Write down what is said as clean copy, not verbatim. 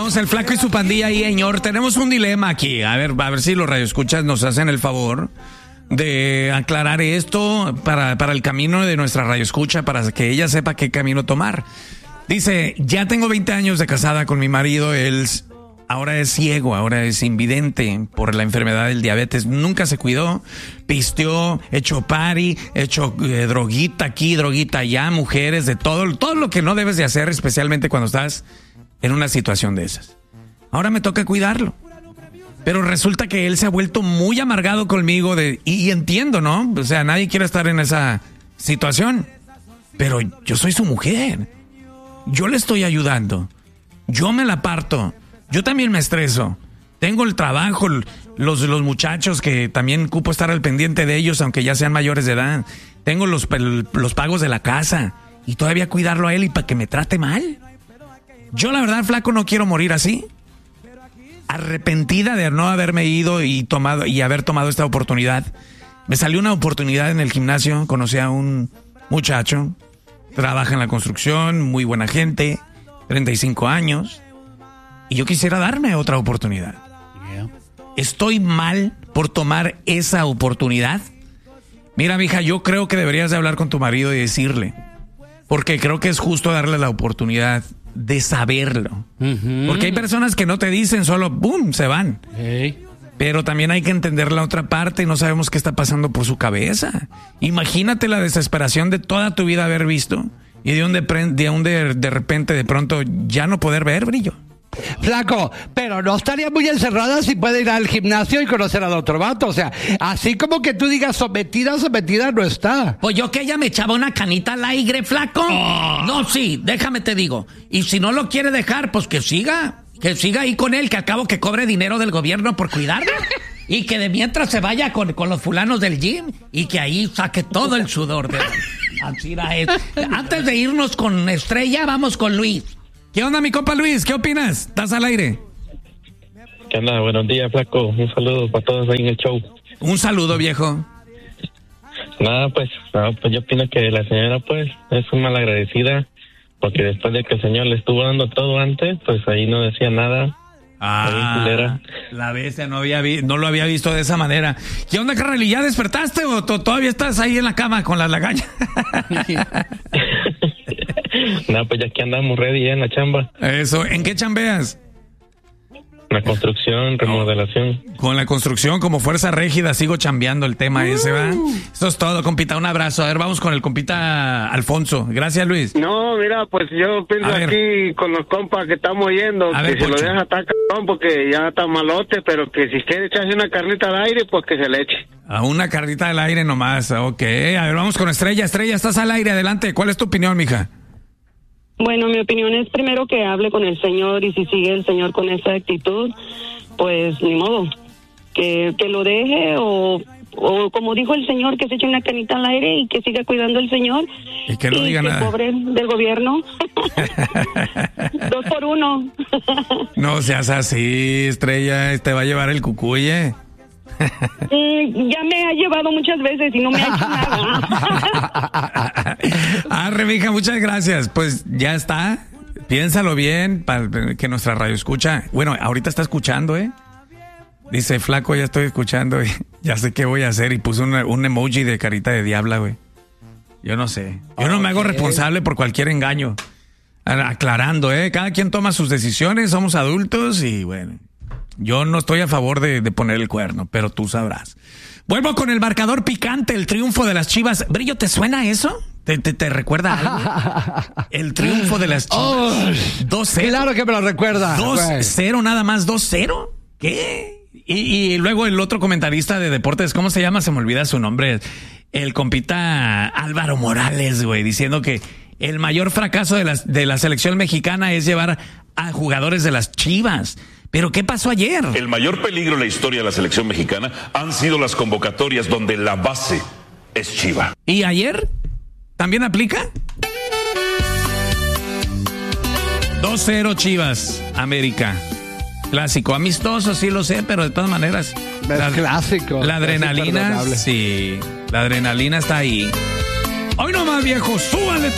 Estamos el Flaco y su pandilla ahí, señor. Tenemos un dilema aquí. A ver si los radioescuchas nos hacen el favor de aclarar esto para el camino de nuestra radioescucha, para que ella sepa qué camino tomar. Dice, ya tengo 20 años de casada con mi marido. Él ahora es ciego, ahora es invidente por la enfermedad del diabetes. Nunca se cuidó, pisteó, echó party, echó droguita aquí, droguita allá, mujeres, de todo lo que no debes de hacer, especialmente cuando estás en una situación de esas. Ahora me toca cuidarlo. Pero resulta que él se ha vuelto muy amargado conmigo y entiendo, ¿no? O sea, nadie quiere estar en esa situación. Pero yo soy su mujer. Yo le estoy ayudando. Yo me la parto. Yo también me estreso. Tengo el trabajo, los muchachos que también ocupo estar al pendiente de ellos, aunque ya sean mayores de edad. Tengo los pagos de la casa. Y todavía cuidarlo a él y para que me trate mal. Yo la verdad, Flaco, no quiero morir así. Arrepentida de no haberme ido y haber tomado esta oportunidad. Me salió una oportunidad en el gimnasio. Conocí a un muchacho. Trabaja en la construcción, muy buena gente, 35 años. Y yo quisiera darme otra oportunidad. ¿Estoy mal por tomar esa oportunidad? Mira, mija, yo creo que deberías de hablar con tu marido y decirle. Porque creo que es justo darle la oportunidad de saberlo. Porque hay personas que no te dicen, solo ¡boom!, se van. Pero también hay que entender la otra parte y no sabemos qué está pasando por su cabeza. Imagínate la desesperación de toda tu vida haber visto y de repente de pronto ya no poder ver brillo. Flaco, pero no estaría muy encerrada si puede ir al gimnasio y conocer al otro vato. O sea, así como que tú digas sometida no está. Pues yo que ella me echaba una canita al aire, Flaco. No, sí, déjame te digo. Y si no lo quiere dejar, pues que siga ahí con él, que acabo que cobre dinero del gobierno por cuidarlo. Y que de mientras se vaya con los fulanos del gym y que ahí saque todo el sudor de Antes de irnos con Estrella, vamos con Luis. ¿Qué onda, mi compa Luis? ¿Qué opinas? ¿Estás al aire? ¿Qué onda? Buenos días, Flaco. Un saludo para todos ahí en el show. Un saludo, viejo. Pues yo opino que la señora, pues, es una malagradecida, porque después de que el señor le estuvo dando todo antes, pues ahí no decía nada. La bestia no lo había visto de esa manera. ¿Qué onda, carnal? ¿Ya despertaste o todavía estás ahí en la cama con las lagañas? Pues ya aquí andamos ready ya en la chamba. Eso, ¿en qué chambeas? La construcción, remodelación. Con la construcción, como fuerza rígida, sigo chambeando el tema ese, ¿va? Esto es todo, compita, un abrazo. A ver, vamos con el compita Alfonso. Gracias, Luis. No, mira, pues yo pienso aquí con los compas que estamos yendo, que se lo deja estar cabrón porque ya está malote, pero que si quiere echarse una carnita al aire, pues que se le eche. A una carnita al aire nomás, ok. A ver, vamos con Estrella. Estrella, estás al aire, adelante. ¿Cuál es tu opinión, mija? Bueno, mi opinión es primero que hable con el Señor, y si sigue el Señor con esa actitud, pues ni modo, que lo deje o como dijo el Señor, que se eche una canita al aire y que siga cuidando al Señor. Y que no diga nada. Pobre del gobierno. 2 por 1. No seas así, Estrella, te va a llevar el cucuye. Ya me ha llevado muchas veces y no me ha hecho nada. Arre, mija, muchas gracias. Pues ya está. Piénsalo bien para que nuestra radio escucha. Bueno, ahorita está escuchando, Dice, Flaco, ya estoy escuchando, ya sé qué voy a hacer. Y puso un emoji de carita de diabla, güey. Yo no sé. Yo no me hago responsable por cualquier engaño. Aclarando, Cada quien toma sus decisiones, somos adultos y bueno. Yo no estoy a favor de poner el cuerno, pero tú sabrás. Vuelvo con el marcador picante, el triunfo de las Chivas. Brillo, ¿te suena eso? ¿Te recuerda algo? El triunfo de las Chivas. 2-0. Claro que me lo recuerda. 2-0 nada más, 2-0. ¿Qué? Y luego el otro comentarista de deportes, ¿cómo se llama? Se me olvida su nombre. El compita Álvaro Morales, güey, diciendo que el mayor fracaso de la selección mexicana es llevar a jugadores de las Chivas. ¿Pero qué pasó ayer? El mayor peligro en la historia de la selección mexicana han sido las convocatorias donde la base es Chiva. ¿Y ayer? ¿También aplica? 2-0 Chivas, América. Clásico, amistoso, sí lo sé, pero de todas maneras. Clásico. La adrenalina, sí. La adrenalina está ahí. Hoy nomás, viejo, súbale.